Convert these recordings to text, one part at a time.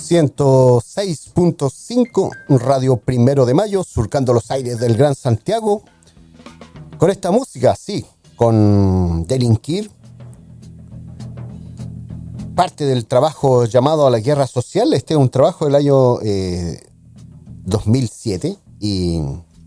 106.5, Radio Primero de Mayo, surcando los aires del Gran Santiago. Con esta música, sí, con Delinquir, parte del trabajo llamado a la guerra social. Este es un trabajo del año 2007 y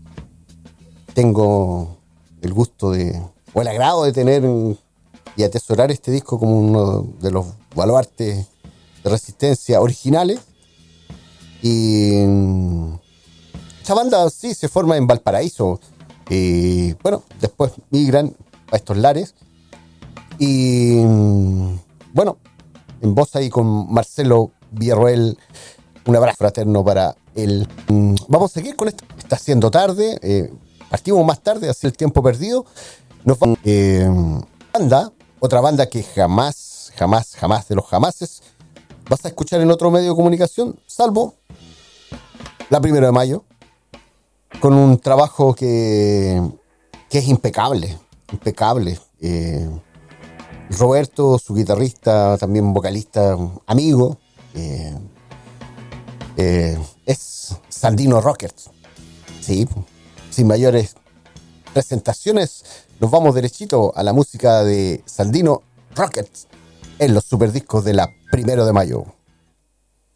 tengo el gusto o el agrado de tener y atesorar este disco como uno de los baluartes de resistencia originales. Y esta banda sí se forma en Valparaíso y bueno, después migran a estos lares y bueno, en voz ahí con Marcelo Villarroel, un abrazo fraterno para él. Vamos a seguir con esto. Está siendo tarde, partimos más tarde, hace el tiempo perdido. Nos vamos otra banda que jamás de los jamases vas a escuchar en otro medio de comunicación, salvo la 1 de mayo, con un trabajo que es impecable. Roberto, su guitarrista, también vocalista, amigo, es Sandino Rockets. Sí, sin mayores presentaciones, nos vamos derechito a la música de Sandino Rockets en los superdiscos de la 1 de mayo.